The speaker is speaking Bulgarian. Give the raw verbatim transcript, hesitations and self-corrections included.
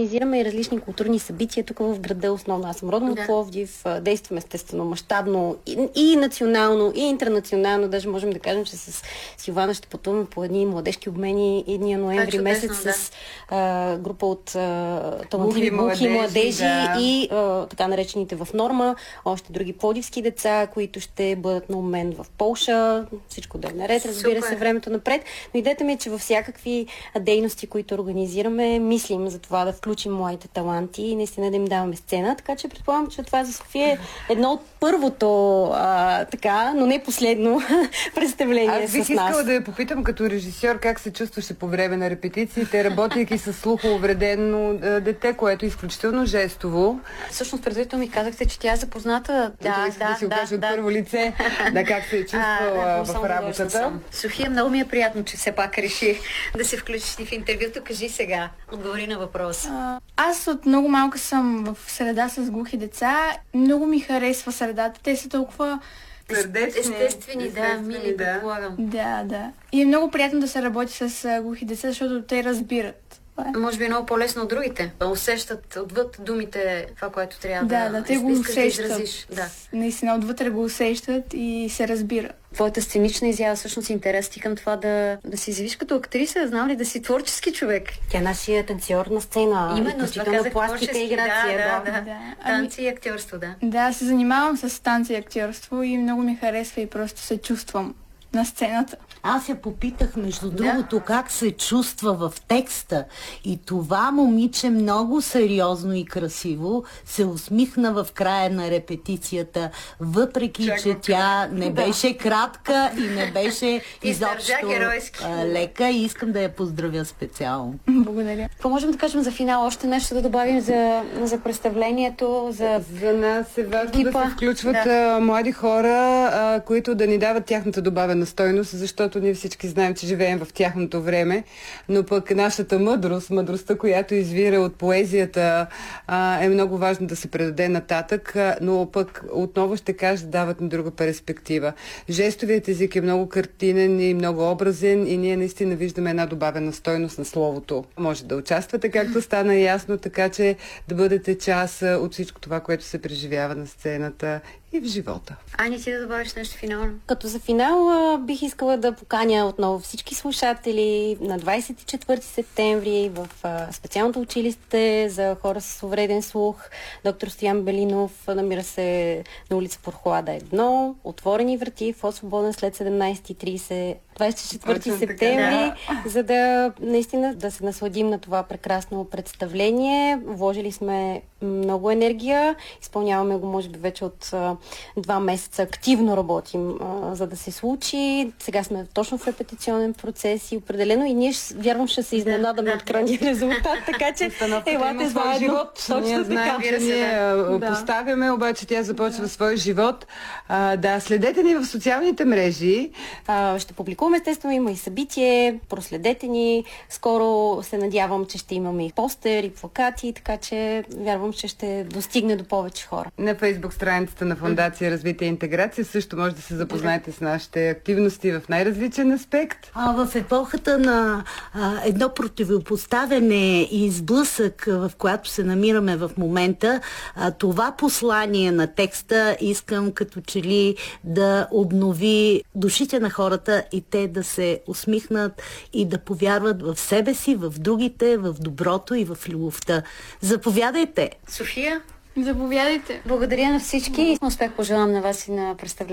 организираме и различни културни събития тук в града, основно. Аз съм родом от Да. Пловдив, действаме естествено мащабно и, и национално, и интернационално. Даже можем да кажем, че с Силвана ще пътуваме по едни младежки обмени едния ноември чудесно, месец да. с а, група от а, талантливи Глухи глухи младежи, младежи да. и а, така наречените в Норма, още други пловдивски деца, които ще бъдат на обмен в Полша. Всичко да е наред, разбира Супер. се, времето напред. Но идеята ми е, че във всякакви дейности, които организираме, мислим за това да включим младите таланти и наистина да им даваме сцена. Така че предполагам, че това за София е едно от първото, а, така, но не последно представление Аз бих с нас. искала да я попитам като режисьор как се чувстваше по време на репетициите, работейки с слухоувредено а, дете, което е изключително жестово. Всъщност, предварително ми казахте, че тя е запозната. Да, да, да си го кажа от първо лице, да как се е чувствала в работата. София, много ми е приятно, че все пак реши да се включиш в интервюто. Кажи сега, отговори на въпрос. А, Аз от много малка съм в среда с глухи деца. Много ми харесва средата. Те са толкова... Сърдечни, Естествени, да, мили, да. предполагам. Да, да. И е много приятно да се работи с а, глухи деца, защото те разбират. Това е. Може би е много по-лесно от другите. Да усещат отвъд думите това, което трябва Да, да, да, те го искаш да усещат. изразиш. Да. Наистина, отвътре го усещат и се разбира. Твоята сценична изява всъщност интерес ти към това да, да си изявиш като актриса, знам ли, да си творчески човек. Тя е нашия танцор на сцена. Именно, това изключително казах, пластика творчески, и грация. да, да, да. Да. Танци и актьорство, да. Да, се занимавам с танци и актьорство и много ми харесва и просто се чувствам на сцената. Аз я попитах, между другото, как се чувства в текста. И това момиче много сериозно и красиво се усмихна в края на репетицията, въпреки, Чак че в тя не беше кратка и не беше Издържа изобщо геройски. а, лека и искам да я поздравя специално. Благодаря. Какво можем да кажем за финал? Още нещо да добавим за, за представлението, за... За нас е важно Екипа. да се включват Да. а, млади хора, а, които да ни дават тяхната добавена стойност, защото ние всички знаем, че живеем в тяхното време, но пък нашата мъдрост, мъдростта, която извира от поезията, а, е много важно да се предаде нататък, а, но пък отново ще кажа, дават ни друга перспектива. Жестовият език е много картинен и много образен и ние наистина виждаме една добавена стойност на словото. Може да участвате, както стана ясно, така че да бъдете част а, от всичко това, което се преживява на сцената и в живота. Ани, ти да добавиш нещо финално? Като за финал а, бих искала да поканя отново всички слушатели на двадесет и четвърти септември в а, специалното училище за хора с увреден слух. Доктор Стоян Белинов намира се на улица Порхолада едно. Отворени врати, вход свободен след седемнадесет и тридесет. двадесет и четвърти Точно така, септември, да. за да наистина да се насладим на това прекрасно представление. Вложили сме много енергия, изпълняваме го може би вече от а, два месеца. Активно работим, а, за да се случи. Сега сме точно в репетиционен процес и определено и ние ще, вярвам ще се изненадаме да, от крайния резултат, така че Установката има елате свой заедно. живот. Ние Точно знаем, така. че ние а, Да. поставяме, обаче тя започва свой живот. А, да, следете ни в социалните мрежи. А, ще публикуваме, естествено, има и събитие, проследете ни. Скоро се надявам, че ще имаме и постер, и плакати, така че вярвам, че ще достигне до повече хора. На Фейсбук страницата на Фондация Развитие и интеграция също може да се запознаете с нашите активности в най-различен аспект. А в епохата на а, едно противопоставяне и сблъсък, в която се намираме в момента, а, това послание на текста искам като че ли да обнови душите на хората и те да се усмихнат и да повярват в себе си, в другите, в доброто и в любовта. Заповядайте! София, Заповядайте. благодаря на всички. Успех пожелавам на вас и на представлението.